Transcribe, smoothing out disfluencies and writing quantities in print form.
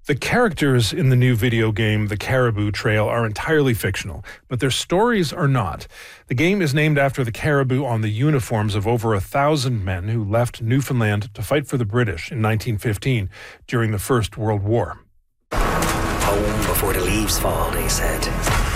The characters in the new video game, The Caribou Trail, are entirely fictional, but their stories are not. The game is named after the caribou on the uniforms of over 1,000 men who left Newfoundland to fight for the British in 1915 during the First World War. Home before the leaves fall, they said.